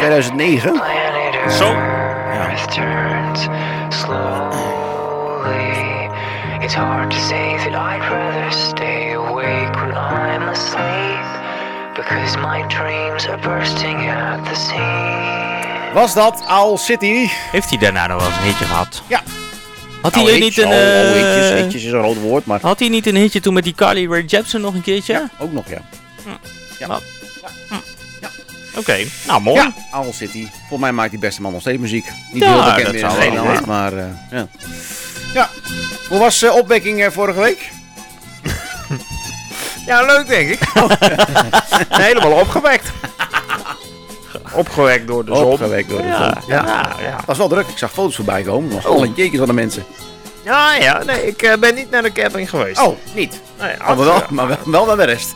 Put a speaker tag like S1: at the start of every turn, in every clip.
S1: 2009.
S2: Zo.
S1: Ja.
S3: It's hard to say that I'd rather stay awake when I'm asleep, because my dreams are bursting at the seams.
S1: Was dat Owl City?
S2: Heeft hij daarna nog wel eens een hitje gehad?
S1: Ja.
S2: Had hij niet een...
S1: hitjes is een rood woord, maar...
S2: Had hij niet een hitje toen met die Carly Rae Jepsen nog een keertje?
S1: Ja, ook nog, ja. Ja.
S2: Nou. Oké, nou mooi.
S1: Ja, Owl City. Volgens mij maakt die beste man nog steeds muziek. Niet
S2: Ja,
S1: heel bekend
S2: dat
S1: meer in
S2: zou wel,
S1: Nederland,
S2: hoor.
S1: maar ja. Ja. Hoe was opwekking vorige week?
S4: Ja, leuk denk ik. Helemaal opgewekt. Opgewekt door de zon.
S1: Opgewekt door de zon.
S4: Ja.
S1: Het was wel druk. Ik zag foto's voorbij komen. Er was al een jeekjes van de mensen.
S4: Ja, nee, ik ben niet naar de camping geweest.
S1: Oh, niet.
S4: Nee,
S1: Maar wel naar de rest.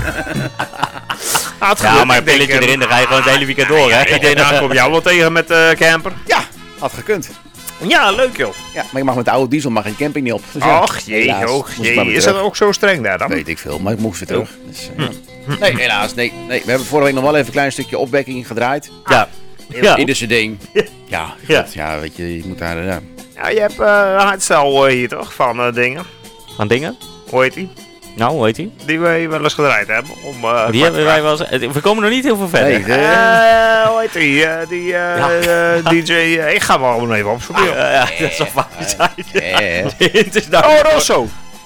S2: Ja, maar een pilletje erin, dan ga je gewoon het hele weekend door, hè?
S4: Ik denk, nou kom jou wel tegen met de camper.
S1: Ja, had gekund.
S4: Ja, leuk joh.
S1: Ja, maar je mag met de oude diesel mag geen camping niet op. Dus
S4: Ach jee,
S1: helaas,
S4: oh
S1: moest ik maar
S4: jee.
S1: weer
S4: Is
S1: terug.
S4: dat ook zo streng daar dan?
S1: Weet ik veel, maar ik moest weer terug. Dus, nee, helaas. Nee. We hebben vorige week nog wel even een klein stukje opwekking gedraaid.
S2: Ja.
S1: In de CD. Ja, weet je, je moet daar...
S4: Ja, je hebt hardstel hier toch, van dingen.
S2: Van dingen?
S4: Hoe heet die?
S2: Nou, hoe heet die?
S4: Die wij wel eens gedraaid hebben.
S2: Die hebben wij wel eens... We komen nog niet heel veel verder.
S1: Nee,
S4: hoe heet die? DJ... ik ga wel gewoon even opzoeken. joh.
S2: Ja, dat is wel waar zijn. Het is nou...
S4: Oh, Rosso.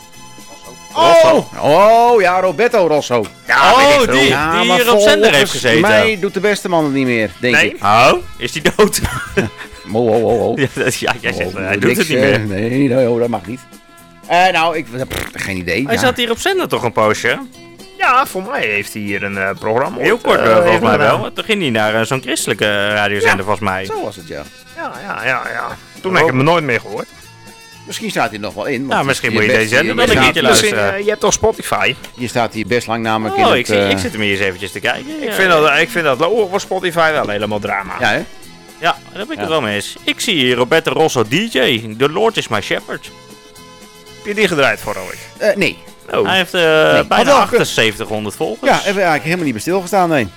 S1: Oh, ja, Roberto Rosso.
S4: Ja, weet ik veel.
S2: die hier op zender heeft gezeten.
S1: Mij doet de beste man het niet meer, denk
S4: Nee.
S1: ik.
S2: Oh, is die dood?
S1: Oh.
S2: Ja, jij zegt, hij doet het niet meer.
S1: Nee, dat mag niet. Nou, geen idee.
S2: Hij zat hier op zender toch een poosje?
S4: Ja, voor mij heeft hij hier een programma.
S2: Heel kort
S4: ooit,
S2: volgens mij
S4: gedaan.
S2: wel. Toen ging hij naar zo'n christelijke radiozender volgens mij.
S1: Zo was het, ja.
S4: Ja. Toen heb ik hem nooit meer gehoord.
S1: Misschien staat hij er nog wel in.
S2: Nou, misschien moet je deze zender dan een
S1: staat-
S2: keertje luisteren.
S4: Je hebt toch Spotify?
S1: Hier staat hij best lang namelijk
S2: Oh,
S1: in
S2: ik
S1: het...
S2: zit hem hier eens eventjes te kijken.
S4: Ik vind dat voor Spotify wel helemaal drama.
S1: Ja, hè?
S2: Ja, daar ben ik het wel mee eens. Ik zie hier Roberto Rosso DJ. The Lord is my shepherd.
S4: Heb je die gedraaid vorige week?
S1: Nee.
S4: Oh.
S2: Hij heeft
S1: had
S2: bijna
S1: wel
S2: 7800 volgers.
S1: Ja, hebben we eigenlijk helemaal niet bij stilgestaan, nee.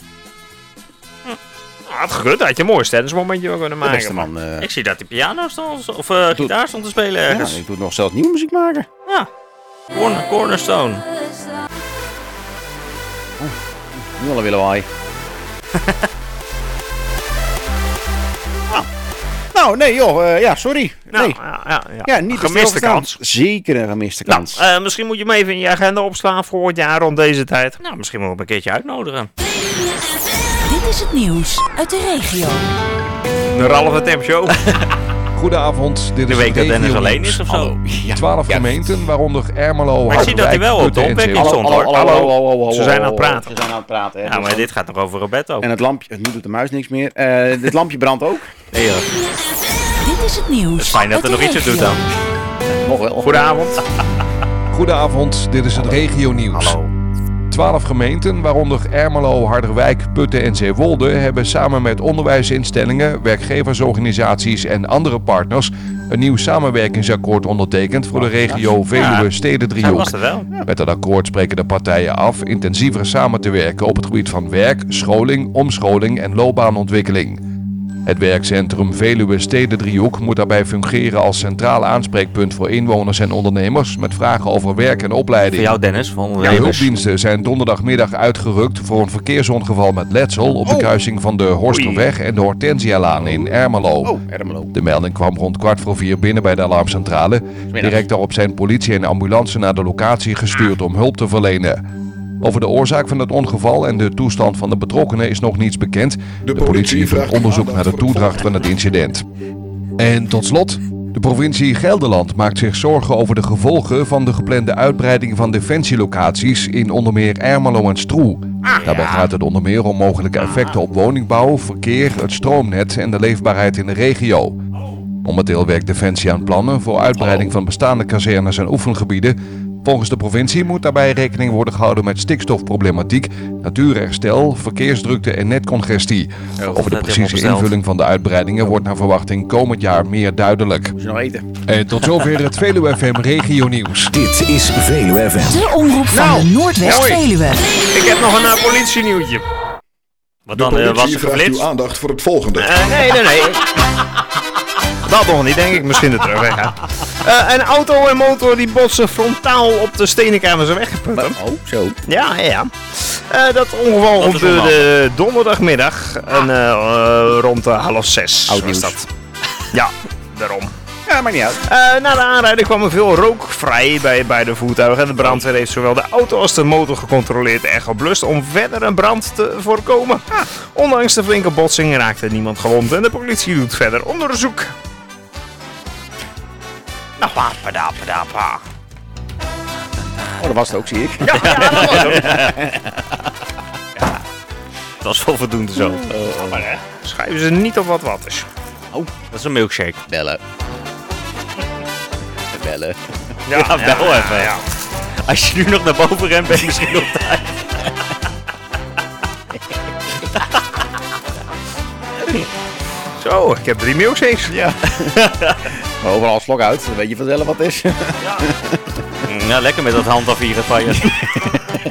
S4: Had gekund, had je een mooi standsmomentje wel kunnen
S1: De
S4: maken.
S1: beste man.
S2: Ik zie dat hij piano stond, of gitaar stond te spelen
S1: Ja,
S2: ergens.
S1: ik doe nog zelfs nieuwe muziek maken.
S2: Ja. Cornerstone.
S1: Nu al willen wij. Nou, nee joh, ja, sorry.
S4: Nou,
S1: Nee.
S4: ja.
S1: Ja, niet bij
S4: gemiste
S1: stilgestaan.
S4: kans.
S1: Zeker een gemiste kans.
S4: Misschien moet je hem even in je agenda opslaan voor het jaar rond deze tijd.
S2: Nou, misschien moeten we hem een keertje uitnodigen.
S5: Dit is het nieuws uit de regio.
S4: De Ralf en Temp Show.
S6: Goedenavond, dit
S2: De
S6: is
S2: week dat Dennis alleen
S6: regionieuws.
S2: is of zo.
S6: 12 gemeenten, waaronder Ermelo,
S2: Maar ik zie dat hij wel op de opwekking stond, hoor.
S4: Ze zijn aan het praten.
S1: Ze zijn aan het praten, hè.
S2: Ja, maar dit gaat nog over Roberto.
S1: En het lampje, nu doet de muis niks meer. Dit lampje brandt ook.
S2: Nee, joh.
S5: Dit is het nieuws.
S2: Het is fijn dat er
S5: uit
S2: nog
S5: de
S2: iets aan doet
S5: regio.
S2: dan.
S1: Nog wel.
S4: Goedenavond.
S6: Goedenavond, dit is het regionieuws.
S2: Hallo.
S6: 12 gemeenten, waaronder Ermelo, Harderwijk, Putten en Zeewolde, hebben samen met onderwijsinstellingen, werkgeversorganisaties en andere partners een nieuw samenwerkingsakkoord ondertekend voor de regio Veluwe-Stedendriehoek.
S2: Hij was er wel.
S6: Met dat akkoord spreken de partijen af intensiever samen te werken op het gebied van werk, scholing, omscholing en loopbaanontwikkeling. Het werkcentrum Veluwe Stedendriehoek moet daarbij fungeren als centraal aanspreekpunt voor inwoners en ondernemers met vragen over werk en opleiding.
S2: Voor jou, Dennis, van
S6: De
S2: ondernemers.
S6: hulpdiensten zijn donderdagmiddag uitgerukt voor een verkeersongeval met letsel op de kruising van de Horsterweg en de Hortensialaan in Ermelo.
S1: Oh, Ermelo.
S6: De melding kwam rond 3:15 binnen bij de alarmcentrale. Direct daarop zijn politie en ambulance naar de locatie gestuurd om hulp te verlenen. Over de oorzaak van het ongeval en de toestand van de betrokkenen is nog niets bekend. De politie doet onderzoek naar de toedracht van het incident. En tot slot, de provincie Gelderland maakt zich zorgen over de gevolgen van de geplande uitbreiding van defensielocaties in onder meer Ermelo en Stroe. Daarbij gaat het onder meer om mogelijke effecten op woningbouw, verkeer, het stroomnet en de leefbaarheid in de regio. Momenteel werkt Defensie aan plannen voor uitbreiding van bestaande kazernes en oefengebieden. Volgens de provincie moet daarbij rekening worden gehouden met stikstofproblematiek, natuurherstel, verkeersdrukte en netcongestie. Over de precieze invulling van de uitbreidingen wordt naar verwachting komend jaar meer duidelijk.
S1: Moet je nog eten?
S6: En tot zover het Veluwe FM regionieuws.
S7: Dit is Veluwe FM.
S5: De omroep van de Noordwest-Veluwe.
S4: Ik heb nog een politienieuwtje.
S2: Wat
S7: De
S2: dan? Was
S7: politie
S2: er
S7: vraagt
S2: geflitst?
S7: uw aandacht voor het volgende.
S4: Nee. Dat nog niet, denk ik. Misschien de terugweg, hè. Een auto en motor die botsen frontaal op de Stenenkamerse weg.
S1: Oh, zo.
S4: Ja. Dat ongeval
S2: Dat is
S4: gebeurde donderdagmiddag rond 5:30.
S1: Oud
S4: was
S1: nieuws.
S4: dat. Ja, daarom.
S1: Ja, maakt niet uit.
S4: Na de aanrijding kwam er veel rook vrij bij beide voertuigen. De brandweer heeft zowel de auto als de motor gecontroleerd en geblust om verder een brand te voorkomen. Ondanks de flinke botsing raakte niemand gewond en de politie doet verder onderzoek. Nou, padapa.
S1: Oh, dat was het ook, zie ik.
S4: Ja, dat was ook.
S2: Dat is wel voldoende zo.
S4: Maar schrijven ze niet op wat is.
S2: Dat is een milkshake.
S1: Bellen. Bellen.
S2: Ja, bel even.
S4: Ja.
S2: Als je nu nog naar boven rent, ben je misschien op tijd.
S4: Zo, ik heb 3 milkshakes.
S1: Ja. Maar overal slok uit, dan weet je vanzelf wat het is.
S2: Ja, lekker met dat handafvieren van je.